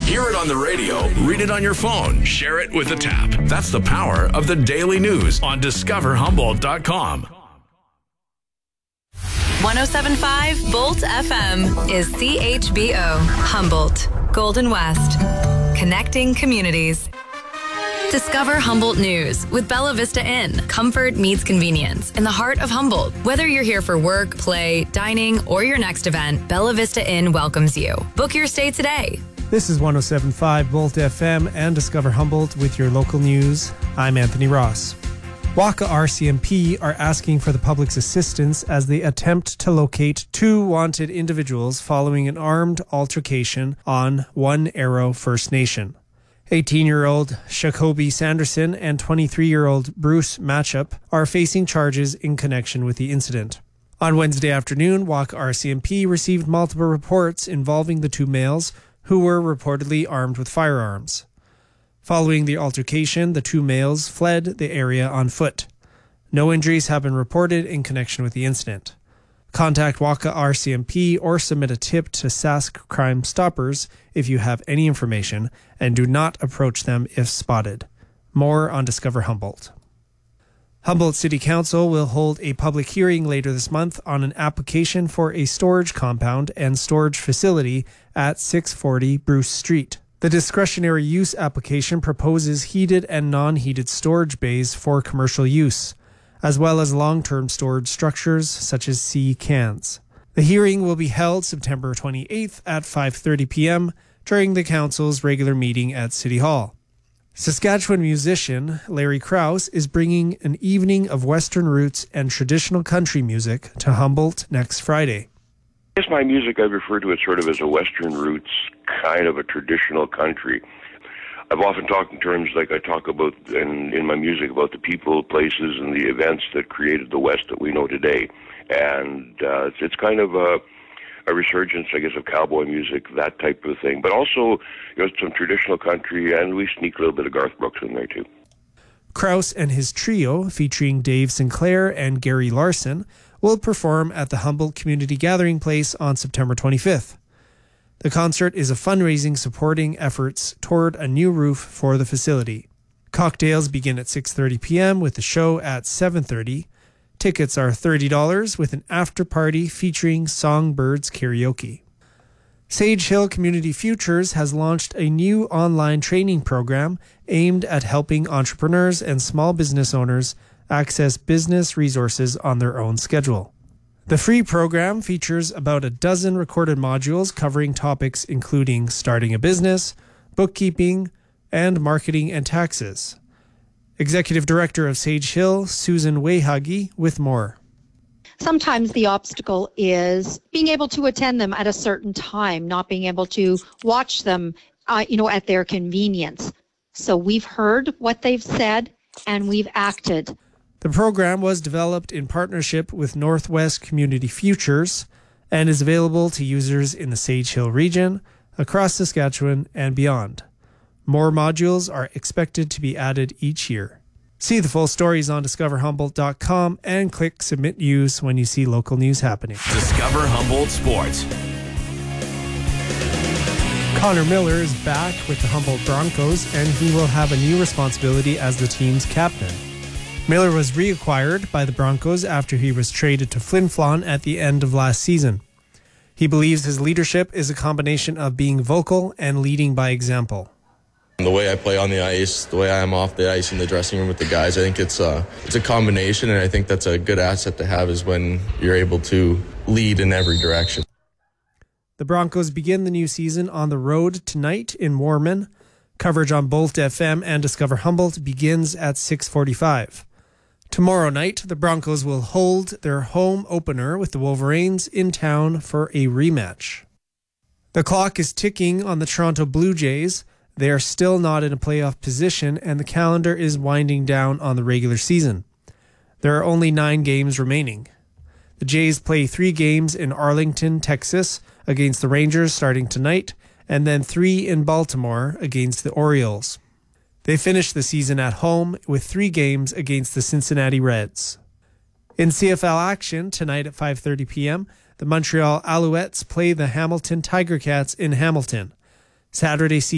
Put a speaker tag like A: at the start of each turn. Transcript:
A: Hear it on the radio, read it on your phone, share it with a tap. That's the power of the daily news on discoverhumboldt.com.
B: 107.5 Bolt FM is CHBO, Humboldt, Golden West, connecting communities. Discover Humboldt News with Bella Vista Inn. Comfort meets convenience in the heart of Humboldt. Whether you're here for work, play, dining, or your next event, Bella Vista Inn welcomes you. Book your stay today.
C: This is 107.5 Bolt FM and Discover Humboldt with your local news. I'm Anthony Ross. Waka RCMP are asking for the public's assistance as they attempt to locate two wanted individuals following an armed altercation on One Arrow First Nation. 18-year-old Shakobi Sanderson and 23-year-old Bruce Matchup are facing charges in connection with the incident. On Wednesday afternoon, Waka RCMP received multiple reports involving the two males who were reportedly armed with firearms. Following the altercation, the two males fled the area on foot. No injuries have been reported in connection with the incident. Contact Waka RCMP or submit a tip to Sask Crime Stoppers if you have any information, and do not approach them if spotted. More on Discover Humboldt. Humboldt City Council will hold a public hearing later this month on an application for a storage compound and storage facility at 640 Bruce Street. The discretionary use application proposes heated and non-heated storage bays for commercial use, as well as long-term storage structures such as sea cans. The hearing will be held September 28th at 5:30 p.m. during the council's regular meeting at City Hall. Saskatchewan musician Larry Krause is bringing an evening of Western roots and traditional country music to Humboldt next Friday.
D: I guess my music, I refer to it sort of as a Western roots, kind of a traditional country. I've often talked in terms like I talk about in my music about the people, places, and the events that created the West that we know today. And it's kind of a resurgence, I guess, of cowboy music, that type of thing. But also, some traditional country, and we sneak a little bit of Garth Brooks in there, too.
C: Krause and his trio, featuring Dave Sinclair and Gary Larson, will perform at the Humboldt Community Gathering Place on September 25th. The concert is a fundraising supporting efforts toward a new roof for the facility. Cocktails begin at 6:30 p.m. with the show at 7:30. Tickets are $30 with an after party featuring Songbirds karaoke. Sage Hill Community Futures has launched a new online training program aimed at helping entrepreneurs and small business owners access business resources on their own schedule. The free program features about a dozen recorded modules covering topics including starting a business, bookkeeping, and marketing and taxes. Executive Director of Sage Hill, Susan Wayhuggy, with more.
E: Sometimes the obstacle is being able to attend them at a certain time, not being able to watch them, at their convenience. So we've heard what they've said and we've acted.
C: The program was developed in partnership with Northwest Community Futures and is available to users in the Sage Hill region, across Saskatchewan, and beyond. More modules are expected to be added each year. See the full stories on discoverhumboldt.com and click Submit News when you see local news happening.
A: Discover Humboldt Sports.
C: Connor Miller is back with the Humboldt Broncos, and he will have a new responsibility as the team's captain. Miller was reacquired by the Broncos after he was traded to Flin Flon at the end of last season. He believes his leadership is a combination of being vocal and leading by example.
F: The way I play on the ice, the way I am off the ice in the dressing room with the guys, I think it's a combination, and I think that's a good asset to have is when you're able to lead in every direction.
C: The Broncos begin the new season on the road tonight in Mormon. Coverage on Bolt FM and Discover Humboldt begins at 6:45. Tomorrow night, the Broncos will hold their home opener with the Wolverines in town for a rematch. The clock is ticking on the Toronto Blue Jays. They are still not in a playoff position, and the calendar is winding down on the regular season. There are only 9 games remaining. The Jays play 3 games in Arlington, Texas, against the Rangers starting tonight, and then 3 in Baltimore against the Orioles. They finished the season at home with 3 games against the Cincinnati Reds. In CFL action tonight at 5:30 p.m., the Montreal Alouettes play the Hamilton Tiger Cats in Hamilton. Saturday